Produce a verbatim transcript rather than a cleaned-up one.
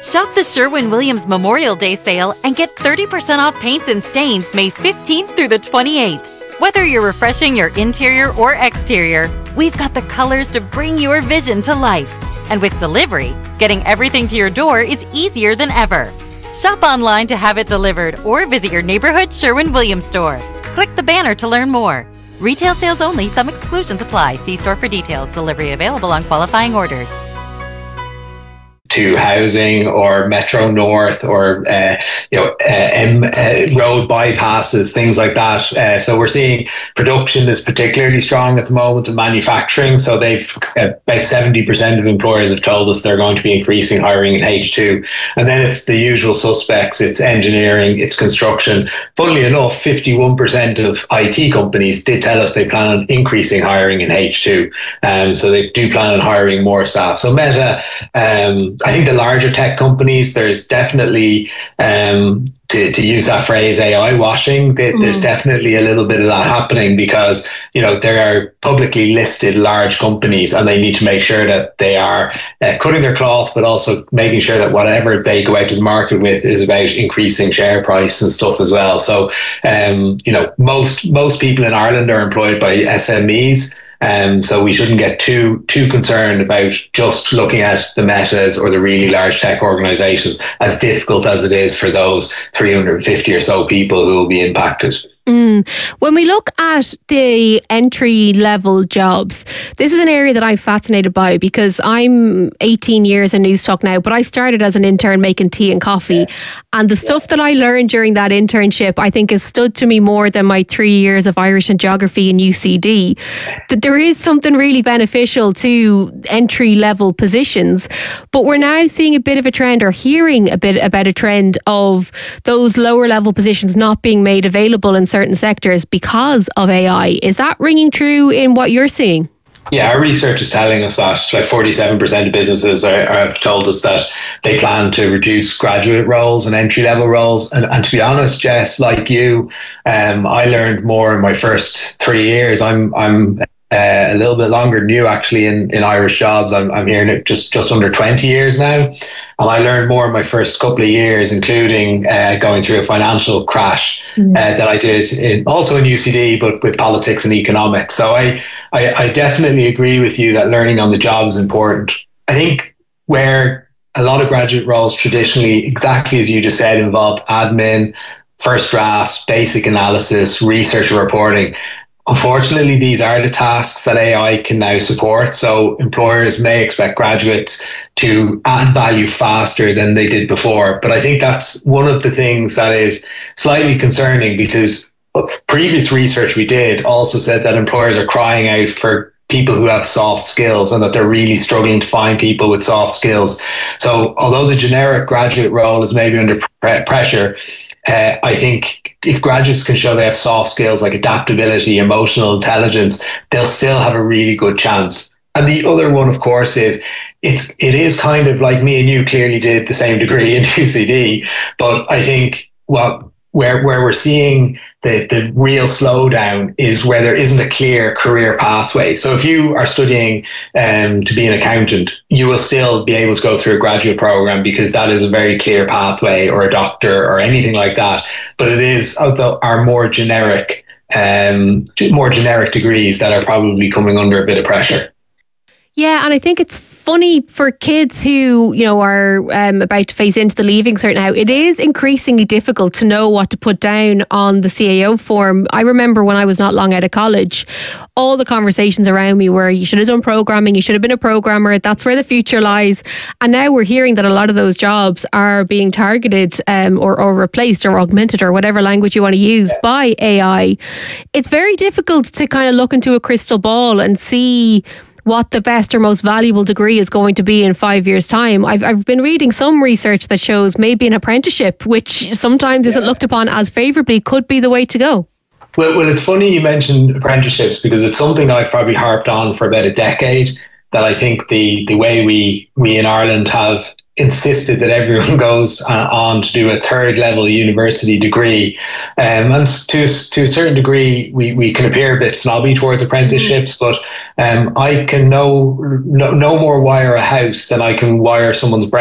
Shop the Sherwin-Williams Memorial Day sale and get thirty percent off paints and stains May fifteenth through the twenty-eighth. Whether you're refreshing your interior or exterior, we've got the colors to bring your vision to life. And with delivery, getting everything to your door is easier than ever. Shop online to have it delivered or visit your neighborhood Sherwin-Williams store. Click the banner to learn more. Retail sales only. Some exclusions apply. See store for details. Delivery available on qualifying orders. To housing or Metro North or uh, you know uh, M, uh, road bypasses, things like that. Uh, so we're seeing production is particularly strong at the moment in manufacturing. So they've uh, about seventy percent of employers have told us they're going to be increasing hiring in H two. And then it's the usual suspects. It's engineering, it's construction. Funnily enough, fifty-one percent of I T companies did tell us they plan on increasing hiring in H two. Um, so they do plan on hiring more staff. So Meta, um, I think the larger tech companies, there's definitely, um, to, to use that phrase, A I washing, they, mm. there's definitely a little bit of that happening because, you know, there are publicly listed large companies and they need to make sure that they are uh, cutting their cloth, but also making sure that whatever they go out to the market with is about increasing share price and stuff as well. So, um, you know, most, most people in Ireland are employed by S M Es. Um, so we shouldn't get too too concerned about just looking at the Metas or the really large tech organizations, as difficult as it is for those three hundred fifty or so people who will be impacted. Mm. When we look at the entry level jobs, this is an area that I'm fascinated by because I'm eighteen years in Newstalk now, but I started as an intern making tea and coffee. And the stuff that I learned during that internship, I think has stood to me more than my three years of Irish and geography in U C D. That there is something really beneficial to entry level positions. But we're now seeing a bit of a trend, or hearing a bit about a trend of those lower level positions not being made available in certain sectors because of A I. Is that ringing true in what you're seeing? Yeah, our research is telling us that like forty-seven percent of businesses are, are have told us that they plan to reduce graduate roles and entry level roles. And, and to be honest, Jess, like you, um, I learned more in my first three years. I'm I'm uh, a little bit longer than you actually in, in Irish jobs. I'm I'm here in just just under twenty years now. And I learned more in my first couple of years, including uh, going through a financial crash mm. uh, that I did in, also in U C D, but with politics and economics. So I, I, I definitely agree with you that learning on the job is important. I think where a lot of graduate roles traditionally, exactly as you just said, involved admin, first drafts, basic analysis, research and reporting. Unfortunately, these are the tasks that A I can now support. So employers may expect graduates to add value faster than they did before. But I think that's one of the things that is slightly concerning, because previous research we did also said that employers are crying out for people who have soft skills and that they're really struggling to find people with soft skills. So although the generic graduate role is maybe under pre- pressure, Uh, I think if graduates can show they have soft skills like adaptability, emotional intelligence, they'll still have a really good chance. And the other one, of course, is it's it is kind of like me and you clearly did the same degree in U C D, but I think well where where we're seeing the the real slowdown is where there isn't a clear career pathway. So if you are studying um, to be an accountant, you will still be able to go through a graduate program because that is a very clear pathway, or a doctor or anything like that. But it is although our more generic um, more generic degrees that are probably coming under a bit of pressure. Yeah, and I think it's funny for kids who, you know, are um, about to phase into the Leaving Cert now. It is increasingly difficult to know what to put down on the C A O form. I remember when I was not long out of college, all the conversations around me were, you should have done programming, you should have been a programmer, that's where the future lies. And now we're hearing that a lot of those jobs are being targeted um, or, or replaced or augmented, or whatever language you want to use, by A I. It's very difficult to kind of look into a crystal ball and see what the best or most valuable degree is going to be in five years' time. I've I've been reading some research that shows maybe an apprenticeship, which sometimes isn't looked upon as favourably, could be the way to go. Well, well, it's funny you mentioned apprenticeships, because it's something I've probably harped on for about a decade, that I think the, the way we, we in Ireland have insisted that everyone goes uh, on to do a third level university degree. Um, and to, to a certain degree, we, we can appear a bit snobby towards apprenticeships, but um, I can no, no, no more wire a house than I can wire someone's brain.